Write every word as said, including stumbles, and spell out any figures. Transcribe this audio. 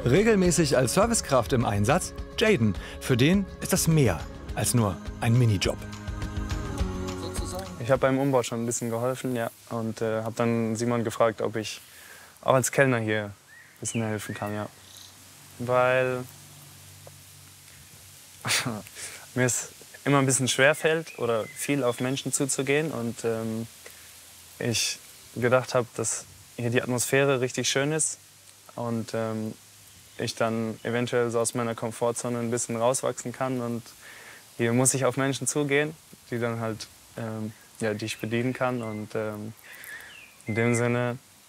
Regelmäßig als Servicekraft im Einsatz Jaden. Für den ist das mehr als nur ein Minijob. Ich habe beim Umbau schon ein bisschen geholfen, ja. Und äh, habe dann Simon gefragt, ob ich auch als Kellner hier ein bisschen helfen kann, ja. Weil mir es immer ein bisschen schwer fällt oder viel auf Menschen zuzugehen. Und ähm, ich gedacht habe, dass hier die Atmosphäre richtig schön ist. Und ähm, ich dann eventuell so aus meiner Komfortzone ein bisschen rauswachsen kann. Und hier muss ich auf Menschen zugehen, die dann halt, ähm, ja, die ich bedienen kann. Und ähm, in dem Sinne